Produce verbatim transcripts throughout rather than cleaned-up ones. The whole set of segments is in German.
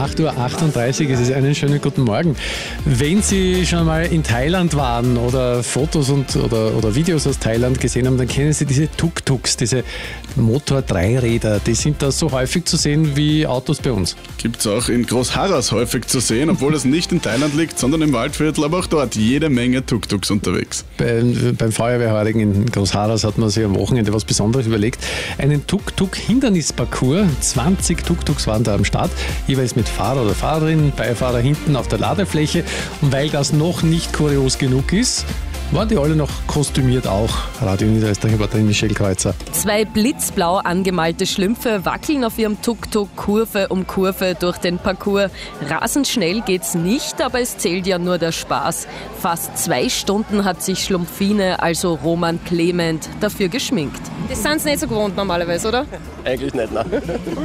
acht Uhr achtunddreißig, es ist einen schönen guten Morgen. Wenn Sie schon mal in Thailand waren oder Fotos und, oder, oder Videos aus Thailand gesehen haben, dann kennen Sie diese Tuk-Tuks, diese Motor-Dreiräder. Die sind da so häufig zu sehen wie Autos bei uns. Gibt es auch in Großharras häufig zu sehen, obwohl es nicht in Thailand liegt, sondern im Waldviertel, aber auch dort jede Menge Tuk-Tuks unterwegs. Bei, beim Feuerwehrheurigen in Großharras hat man sich am Wochenende was Besonderes überlegt. Einen Tuk-Tuk-Hindernisparcours, zwanzig Tuk-Tuks waren da am Start, jeweils mit Fahrer oder Fahrerin, Beifahrer hinten auf der Ladefläche. Und weil das noch nicht kurios genug ist, waren die alle noch kostümiert auch. Radio Niederösterreich-Reporterin Michelle Kreuzer. Zwei blitzblau angemalte Schlümpfe wackeln auf ihrem Tuk-Tuk Kurve um Kurve durch den Parcours. Rasend schnell geht's nicht, aber es zählt ja nur der Spaß. Fast zwei Stunden hat sich Schlumpfine, also Roman Clement, dafür geschminkt. Das sind sie nicht so gewohnt normalerweise, oder? Eigentlich nicht, nein.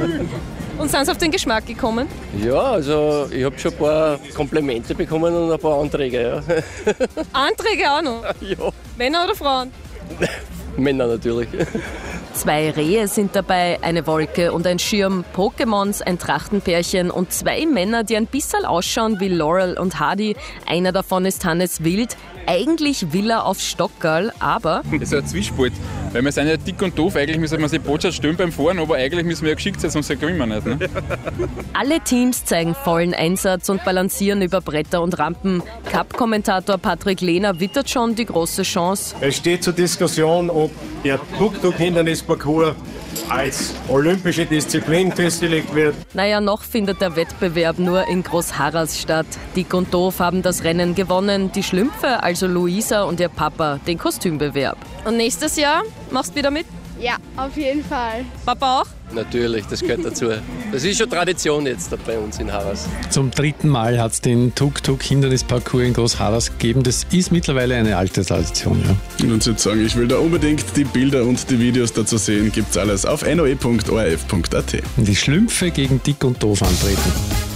Und sind sie auf den Geschmack gekommen? Ja, also ich habe schon ein paar Komplimente bekommen und ein paar Anträge, ja. Anträge auch noch? Ja. Männer oder Frauen? Männer natürlich. Zwei Rehe sind dabei, eine Wolke und ein Schirm, Pokémons, ein Trachtenpärchen und zwei Männer, die ein bisschen ausschauen wie Laurel und Hardy. Einer davon ist Hannes Wild. Eigentlich will er auf Stockerl, aber... Das ist ein Zwiespalt, weil wir sind ja dick und doof. Eigentlich müssen wir die Botschaft stellen beim Fahren, aber eigentlich müssen wir ja geschickt sein, sonst gewinnen wir nicht. Ne? Alle Teams zeigen vollen Einsatz und balancieren über Bretter und Rampen. Cup-Kommentator Patrick Lehner wittert schon die große Chance. Es steht zur Diskussion, ob der Tuk-Tuk-Hindernisparcours als olympische Disziplin festgelegt wird. Naja, noch findet der Wettbewerb nur in Großharras statt. Dick und Doof haben das Rennen gewonnen, die Schlümpfe, also Luisa und ihr Papa, den Kostümbewerb. Und nächstes Jahr machst du wieder mit? Ja, auf jeden Fall. Papa auch? Natürlich, das gehört dazu. Das ist schon Tradition jetzt bei uns in Harras. Zum dritten Mal hat es den Tuk-Tuk-Hindernisparcours in Großharras gegeben. Das ist mittlerweile eine alte Tradition. Ja. Und Sie sagen, ich will da unbedingt die Bilder und die Videos dazu sehen, gibt's alles auf n o e punkt o r f punkt a t. Die Schlümpfe gegen Dick und Doof antreten.